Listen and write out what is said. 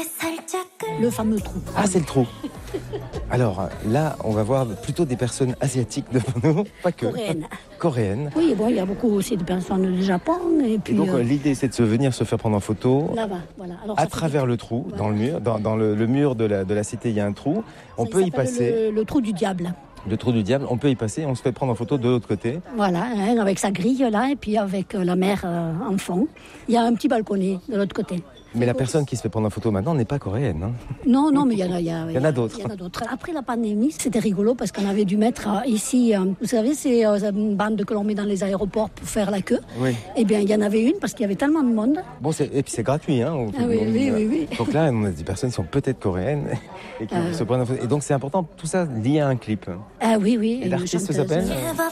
Le fameux trou. Ah, c'est le trou. Alors là, on va voir plutôt des personnes asiatiques devant nous, pas que. Coréennes. Oui, bon, il y a beaucoup aussi de personnes du Japon. Et puis, donc l'idée, c'est de venir se faire prendre en photo. Là-bas, voilà. Alors, à travers le trou, voilà. dans le mur, dans le mur de la cité, il y a un trou. On peut y passer. Le trou du diable. Le trou du diable, on peut y passer, on se fait prendre en photo de l'autre côté. Voilà, hein, avec sa grille là, et puis avec la mère en fond. Il y a un petit balconnet de l'autre côté. Mais la personne qui se fait prendre en photo maintenant n'est pas coréenne. Hein. Non, mais il y en a d'autres. Après la pandémie, c'était rigolo parce qu'on avait dû mettre ici, vous savez, c'est une bande que l'on met dans les aéroports pour faire la queue. Oui. Eh bien, il y en avait une parce qu'il y avait tellement de monde. Bon, et puis c'est gratuit. Hein, oui. Donc là, on a des personnes qui sont peut-être coréennes et qui se prennent en photo. Et donc c'est important, tout ça lié à un clip. Ah oui. Et l'artiste s'appelle